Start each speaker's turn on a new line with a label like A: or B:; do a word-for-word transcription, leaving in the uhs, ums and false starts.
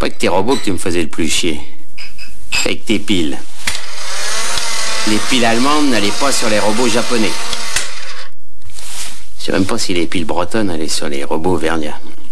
A: pas que tes robots que tu me faisais le plus chier. Avec tes piles. Les piles allemandes n'allaient pas sur les robots japonais. Je sais même pas si les piles bretonnes allaient sur les robots vernias.